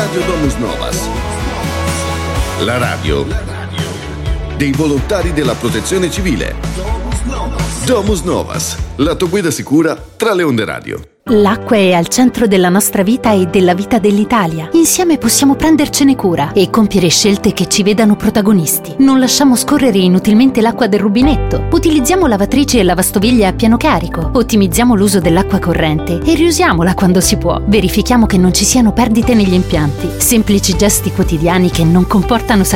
Radio Domus Novas. La radio dei volontari della Protezione Civile. Domus Novas, la tua guida sicura tra le onde radio. L'acqua è al centro della nostra vita e della vita dell'Italia. Insieme possiamo prendercene cura e compiere scelte che ci vedano protagonisti. Non lasciamo scorrere inutilmente l'acqua del rubinetto. Utilizziamo lavatrici e lavastoviglie a pieno carico. Ottimizziamo l'uso dell'acqua corrente e riusiamola quando si può. Verifichiamo che non ci siano perdite negli impianti. Semplici gesti quotidiani che non comportano